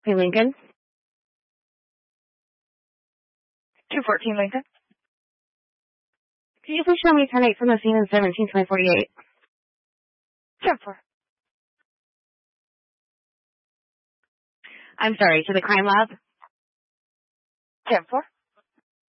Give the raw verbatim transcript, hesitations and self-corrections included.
Hey, Lincoln. two fourteen Lincoln. Can you please show me ten eight from the scene in seventeen twenty forty-eight? ten four. I'm sorry, to the crime lab? ten four.